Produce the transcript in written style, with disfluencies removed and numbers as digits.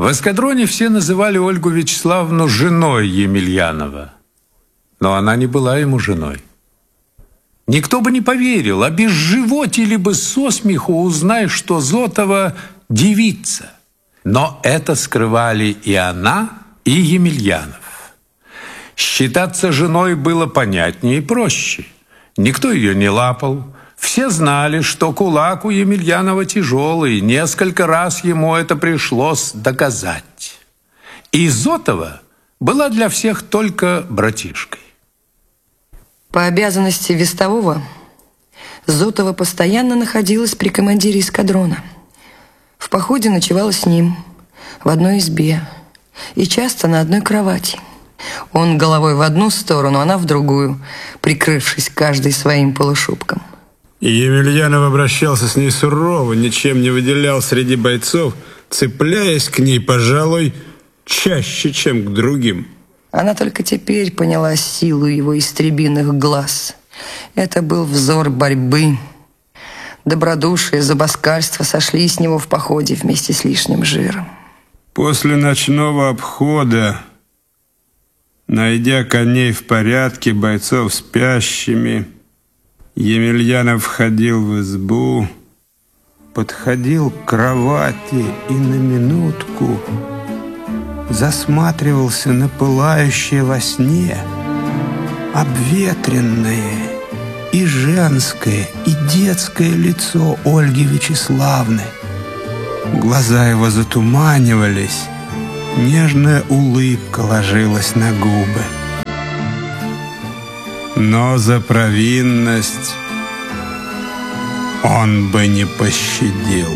В эскадроне все называли Ольгу Вячеславовну женой Емельянова, но она не была ему женой. Никто бы не поверил, обезживотили бы со смеху, узнай, что Зотова девица. Но это скрывали и она, и Емельянов. Считаться женой было понятнее и проще. Никто ее не лапал. Все знали, что кулак у Емельянова тяжелый. Несколько раз ему это пришлось доказать. И Зотова была для всех только братишкой. По обязанности вестового Зотова постоянно находилась при командире эскадрона. В походе ночевала с ним в одной избе и часто на одной кровати. Он головой в одну сторону, она в другую, прикрывшись каждый своим полушубком. Емельянов обращался с ней сурово, ничем не выделял среди бойцов, цепляясь к ней, пожалуй, чаще, чем к другим. Она только теперь поняла силу его истребиных глаз. Это был взор борьбы. Добродушие, зубоскальство сошли с него в походе вместе с лишним жиром. После ночного обхода, найдя коней в порядке, бойцов спящими, Емельянов входил в избу, подходил к кровати и на минутку засматривался на пылающее во сне обветренное и женское, и детское лицо Ольги Вячеславны. Глаза его затуманивались, нежная улыбка ложилась на губы. Но за провинность он бы не пощадил.